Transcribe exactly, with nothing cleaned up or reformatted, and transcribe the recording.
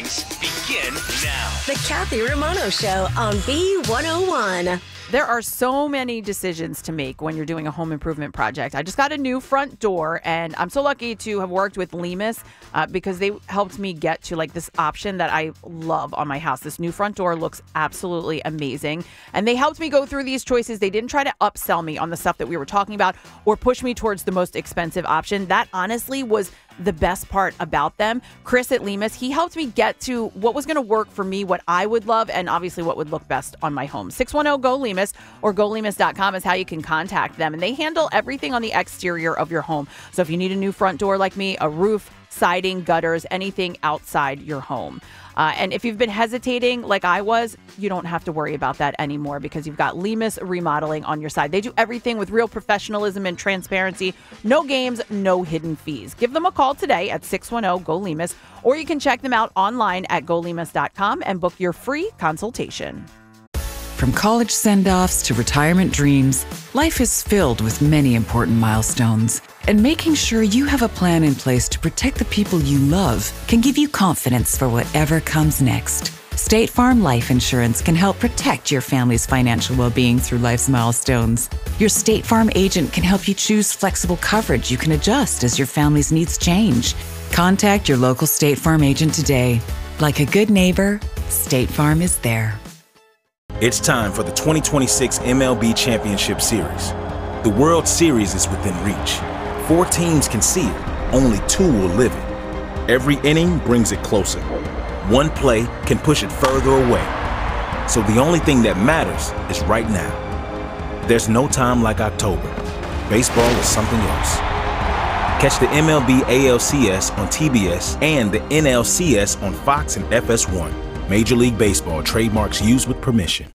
Mornings begin now. The Kathy Romano Show on B one oh one. There are so many decisions to make when you're doing a home improvement project. I just got a new front door, and I'm so lucky to have worked with Lemus uh, because they helped me get to like this option that I love on my house. This new front door looks absolutely amazing, and they helped me go through these choices. They didn't try to upsell me on the stuff that we were talking about or push me towards the most expensive option. That honestly was the best part about them. Chris at Lemus, he helped me get to what was going to work for me, what I would love, and obviously what would look best on my home. six one zero G O Lemus or go lemus dot com is how you can contact them. And they handle everything on the exterior of your home. So if you need a new front door like me, a roof, siding, gutters, anything outside your home. Uh, and if you've been hesitating like I was, you don't have to worry about that anymore because you've got Lemus Remodeling on your side. They do everything with real professionalism and transparency. No games, no hidden fees. Give them a call today at six one zero G O Lemus, or you can check them out online at go lemus dot com and book your free consultation. From college send-offs to retirement dreams, life is filled with many important milestones. And making sure you have a plan in place to protect the people you love can give you confidence for whatever comes next. State Farm Life Insurance can help protect your family's financial well-being through life's milestones. Your State Farm agent can help you choose flexible coverage you can adjust as your family's needs change. Contact your local State Farm agent today. Like a good neighbor, State Farm is there. It's time for the twenty twenty-six M L B Championship Series. The World Series is within reach. Four teams can see it, only two will live it. Every inning brings it closer. One play can push it further away. So the only thing that matters is right now. There's no time like October. Baseball is something else. Catch the M L B A L C S on T B S and the N L C S on Fox and F S one. Major League Baseball trademarks used with permission.